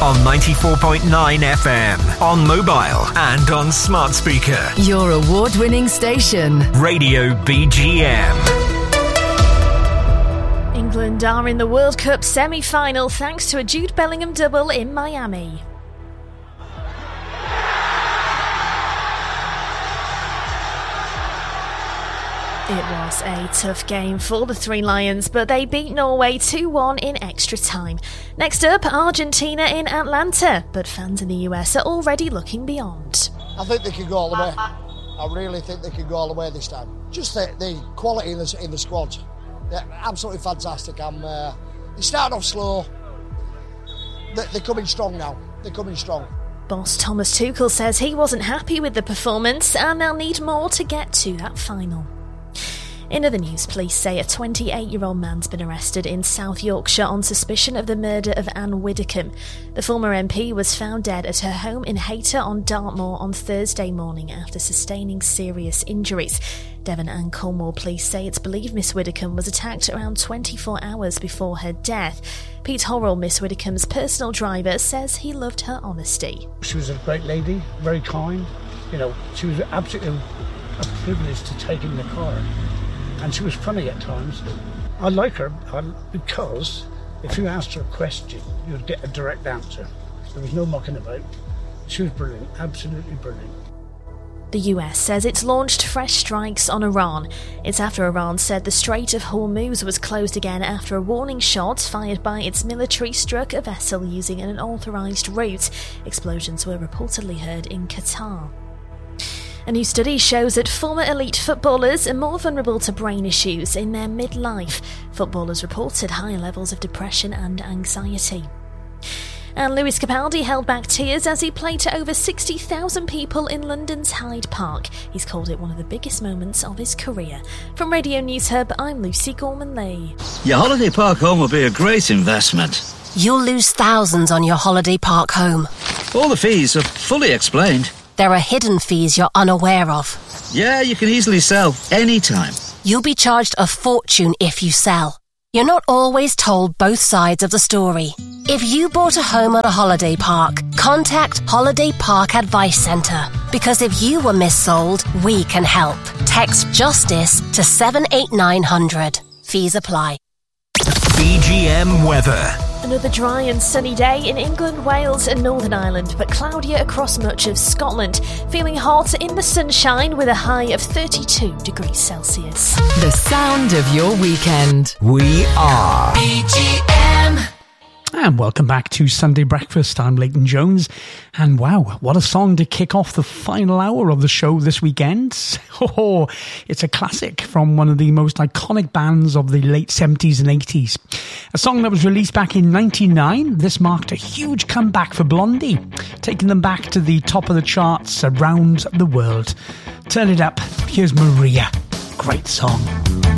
on 94.9 FM, on mobile and on smart speaker. Your award-winning station. Radio BGM. England are in the World Cup semi-final thanks to a Jude Bellingham double in Miami. It was a tough game for the Three Lions, but they beat Norway 2-1 in extra time. Next up, Argentina in Atlanta, but fans in the US are already looking beyond. I think they can go all the way. I really think they can go all the way this time. Just the quality in the squad. They're absolutely fantastic. They started off slow. They're coming strong now. They're coming strong. Boss Thomas Tuchel says he wasn't happy with the performance and they'll need more to get to that final. In other news, police say a 28-year-old man's been arrested in South Yorkshire on suspicion of the murder of Anne Widdecombe. The former MP was found dead at her home in Hayter on Dartmoor on Thursday morning after sustaining serious injuries. Devon and Cornwall police say it's believed Miss Widdecombe was attacked around 24 hours before her death. Pete Horrell, Miss Widdecombe's personal driver, says he loved her honesty. She was a great lady, very kind. She was absolutely a privilege to take in the car. And she was funny at times. I like her because if you asked her a question, you'd get a direct answer. There was no mucking about. She was brilliant, absolutely brilliant. The US says it's launched fresh strikes on Iran. It's after Iran said the Strait of Hormuz was closed again after a warning shot fired by its military struck a vessel using an unauthorised route. Explosions were reportedly heard in Qatar. A new study shows that former elite footballers are more vulnerable to brain issues in their midlife. Footballers reported higher levels of depression and anxiety. And Lewis Capaldi held back tears as he played to over 60,000 people in London's Hyde Park. He's called it one of the biggest moments of his career. From Radio News Hub, I'm Lucy Gorman-Lee. Your holiday park home will be a great investment. You'll lose thousands on your holiday park home. All the fees are fully explained. There are hidden fees you're unaware of. Yeah, you can easily sell anytime. You'll be charged a fortune if you sell. You're not always told both sides of the story. If you bought a home at a holiday park, contact Holiday Park Advice Centre. Because if you were missold, we can help. Text JUSTICE to 78900. Fees apply. BGM weather. Another dry and sunny day in England, Wales and Northern Ireland, but cloudier across much of Scotland. Feeling hot in the sunshine with a high of 32 degrees Celsius. The sound of your weekend. We are BGM. And welcome back to Sunday Breakfast. I'm Leighton Jones. And wow, what a song to kick off the final hour of the show this weekend. Oh, it's a classic from one of the most iconic bands of the late 70s and 80s. A song that was released back in 1999. This marked a huge comeback for Blondie, taking them back to the top of the charts around the world. Turn it up. Here's Maria. Great song.